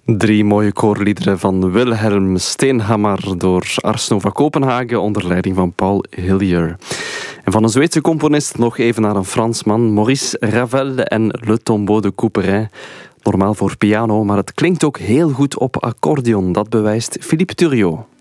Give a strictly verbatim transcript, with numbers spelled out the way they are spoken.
Drie mooie koorliederen van Wilhelm Steenhammer door Ars Nova Kopenhagen onder leiding van Paul Hillier. En van een Zweedse componist nog even naar een Fransman, Maurice Ravel en Le Tombeau de Couperin. Normaal voor piano, maar het klinkt ook heel goed op accordeon. Dat bewijst Philippe Thuriot.